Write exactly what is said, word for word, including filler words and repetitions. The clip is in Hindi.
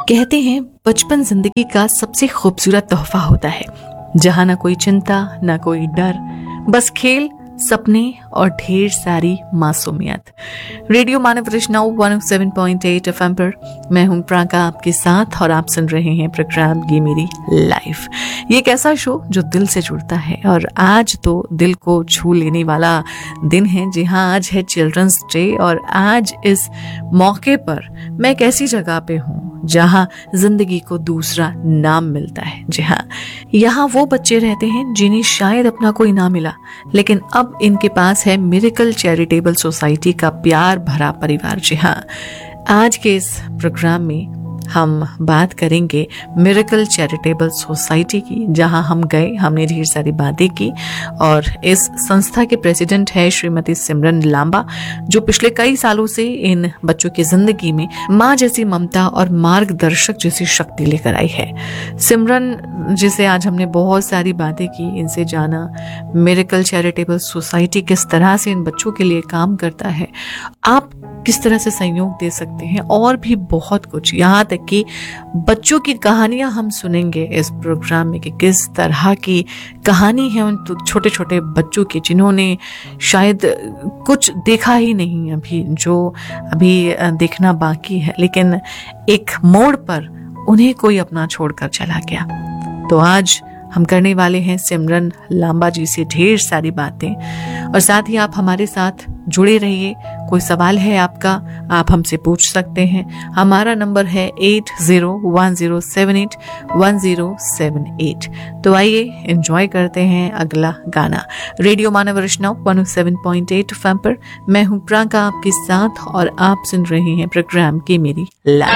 कहते हैं बचपन जिंदगी का सबसे खूबसूरत तोहफा होता है, जहां ना कोई चिंता ना कोई डर, बस खेल, सपने और ढेर सारी मासूमियत। रेडियो मानव रचनाओं one O seven point eight FM पर मैं हूं प्राका आपके साथ और आप सुन रहे हैं प्रोग्राम ये मेरी लाइफ। ये एक ऐसा शो जो दिल से जुड़ता है और आज तो दिल को छू लेने वाला दिन है। जी हाँ, आज है चिल्ड्रंस डे और आज इस मौके पर मैं एक ऐसी जगह पे हूँ जहाँ जिंदगी को दूसरा नाम मिलता है। जी हाँ, यहाँ वो बच्चे रहते हैं जिन्हें शायद अपना कोई नाम मिला, लेकिन अब इनके पास है मिरेकल चैरिटेबल सोसाइटी का प्यार भरा परिवार। जी हाँ, आज के इस प्रोग्राम में हम बात करेंगे मिरेकल चैरिटेबल सोसाइटी की, जहां हम गए, हमने ढेर सारी बातें की और इस संस्था के प्रेसिडेंट है श्रीमती सिमरन लांबा, जो पिछले कई सालों से इन बच्चों की जिंदगी में माँ जैसी ममता और मार्गदर्शक जैसी शक्ति लेकर आई है। सिमरन जिसे आज हमने बहुत सारी बातें की, इनसे जाना मिरेकल चैरिटेबल सोसाइटी किस तरह से इन बच्चों के लिए काम करता है, आप किस तरह से सहयोग दे सकते हैं और भी बहुत कुछ। यहाँ तक कि बच्चों की कहानियां हम सुनेंगे इस प्रोग्राम में कि किस तरह की कहानी है उन छोटे छोटे बच्चों की जिन्होंने शायद कुछ देखा ही नहीं अभी, जो अभी देखना बाकी है, लेकिन एक मोड़ पर उन्हें कोई अपना छोड़कर चला गया। तो आज हम करने वाले हैं सिमरन लांबा जी से ढेर सारी बातें और साथ ही आप हमारे साथ जुड़े रहिए। कोई सवाल है आपका, आप हमसे पूछ सकते हैं। हमारा नंबर है eight zero one zero seven eight one zero seven eight. तो आइए एंजॉय करते हैं अगला गाना। रेडियो मानव रचनाओं one O seven point eight FM पर मैं हूं प्राका आपके साथ और आप सुन रहे हैं प्रोग्राम की मेरी लाइफ।